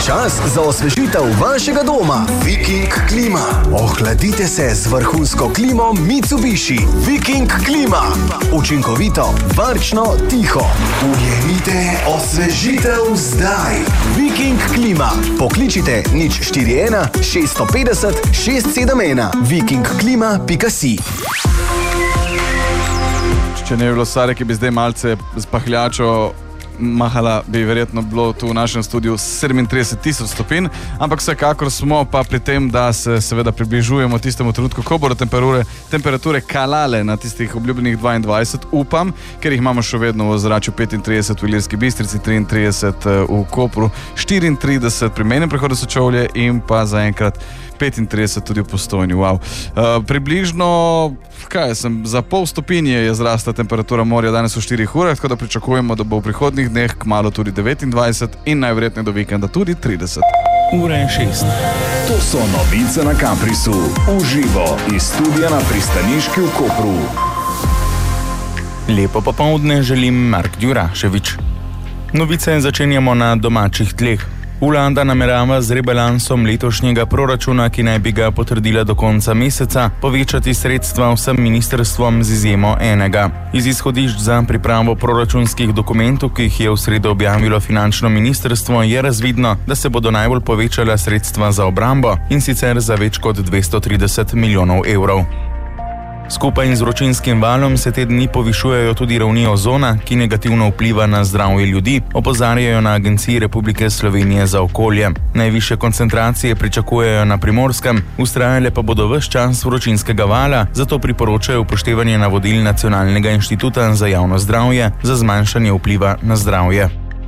Čas za osvežitev vašega doma. Viking klima. Ohladite se z vrhunsko klimo Mitsubishi. Viking klima. Učinkovito, varčno, tiho. Ujemite osvežitev zdaj. Viking klima. Pokličite 041 650 671. vikingklima.si. Če ne bi bilo Sare, ki bi zdaj malce z pahljačo mahala, bi verjetno bilo tu v našem studiu 37,000 stopinj, ampak vsekakor smo pa pri tem, da se seveda približujemo tistemu trenutku, ko bodo temperature kalale na tistih obljubljenih 22, upam, ker jih imamo še vedno v ozračju 35 v Ilirski Bistrici, 33 v Kopru, 34 pri mejnem prehodu Sečovlje in pa zaenkrat 35 tudi v Postojni. Wow. Približno, za pol stopinje je zrasla temperatura morja danes v 4 urah, tako da pričakujemo, da bo v prihodnjih dneh kmalu tudi 29 in najverjetneje do vikenda tudi 30. 1:06. To so novice na Kamprisu. Uživo iz studia na pristaniški v Kopru. Lepo popoldne želim Mark Djuraševič. Novice začenjamo na domačih tleh. Vlada namerava z rebalansom letošnjega proračuna, ki naj bi ga potrdila do konca meseca, povečati sredstva vsem ministrstvom z izjemo enega. Iz izhodišč za pripravo proračunskih dokumentov, ki jih je v sredo objavilo finančno ministrstvo, je razvidno, da se bodo najbolj povečala sredstva za obrambo, in sicer za več kot 230 milijonov evrov. Skupaj z vročinskim valom se te dni povišujejo tudi ravni ozona, ki negativno vpliva na zdravje ljudi, opozarjajo na Agenciji Republike Slovenije za okolje. Najvišje koncentracije pričakujejo na Primorskem, vztrajale pa bodo ves čas vročinskega vala, zato priporočajo upoštevanje navodil Nacionalnega inštituta za javno zdravje za zmanjšanje vpliva na zdravje.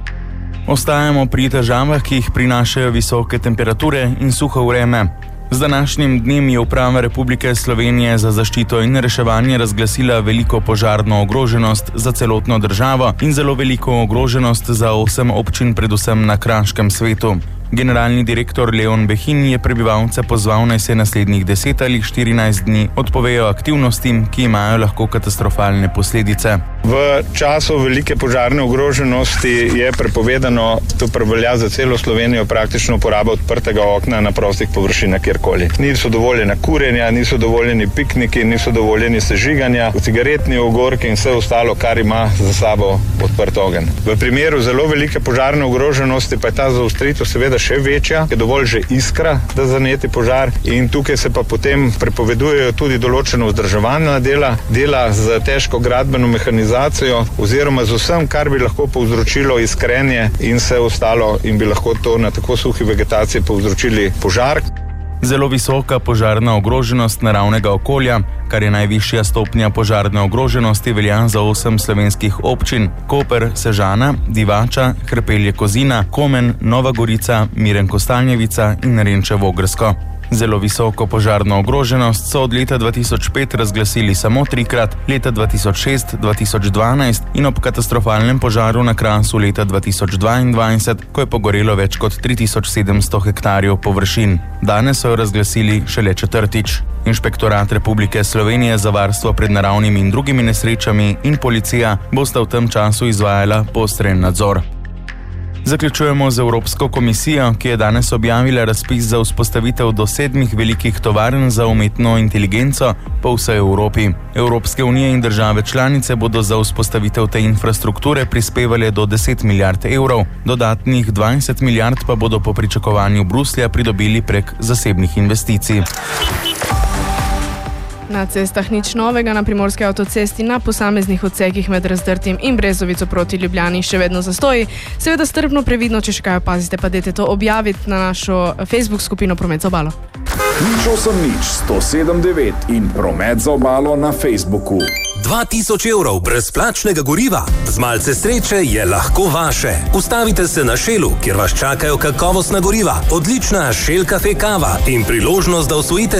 Ostajamo pri težavah, ki jih prinašajo visoke temperature in suho vreme. Z današnjim dnem je Uprava Republike Slovenije za zaščito in reševanje razglasila veliko požarno ogroženost za celotno državo in zelo veliko ogroženost za 8 občin, predvsem na Kraškem svetu. Generalni direktor Leon Behin je prebivalce pozval, naj se naslednjih 10 ali 14 dni odpovejo aktivnostim, ki imajo lahko katastrofalne posledice. V času velike požarne ogroženosti je prepovedano, to prevelja za celo Slovenijo, praktično uporaba odprtega okna na prostih površinah kjerkoli. Niso dovoljena kurjenja, niso dovoljeni pikniki, niso dovoljeni sežiganja, cigaretni ogorki in vse ostalo, kar ima za sabo odprt ogenj. V primeru zelo velike požarne ogroženosti pa je ta zaostritev seveda še večja, je dovolj že iskra, da zaneti požar, in tukaj se pa potem prepovedujejo tudi določeno vzdrževalna dela z težko gradbeno mehanizacijo oziroma z vsem, kar bi lahko povzročilo iskrenje in vse ostalo in bi lahko to na tako suhi vegetaciji povzročili požar. Zelo visoka požarna ogroženost naravnega okolja, kar je najvišja stopnja požarne ogroženosti, velja za 8 slovenskih občin: Koper, Sežana, Divača, Hrpelje-Kozina, Komen, Nova Gorica, Miren-Kostanjevica in Renče-Vogrsko. Zelo visoko požarno ogroženost so od leta 2005 razglasili samo 3-krat, leta 2006, 2012 in ob katastrofalnem požaru na Krasu leta 2022, ko je pogorelo več kot 3700 hektarjev površin. Danes so jo razglasili šele 4. Inšpektorat Republike Slovenije za varstvo pred naravnimi in drugimi nesrečami in policija bosta v tem času izvajala poostren nadzor. Zaključujemo z Evropsko komisijo, ki je danes objavila razpis za vzpostavitev do 7 velikih tovarn za umetno inteligenco po vsej Evropi. Evropske unije in države članice bodo za vzpostavitev te infrastrukture prispevale do 10 milijard evrov, dodatnih 20 milijard pa bodo po pričakovanju Bruslja pridobili prek zasebnih investicij. Na cestah nič novega, na primorski avtocesti na posameznih odsekih med Razdrtim in Brezovico proti Ljubljani še vedno zastoji. Seveda strpno, previdno, če še kaj opazite, pa dajte to objaviti na našo Facebook skupino Promet za obalo. 179 in Promet za obalo na Facebooku. 2000 evrov brezplačnega goriva. Z malce sreče je lahko vaše. Ustavite se na Shellu, kjer vas čakajo kakovostna goriva, odlična Shell Cafe kava in priložnost, da osvojite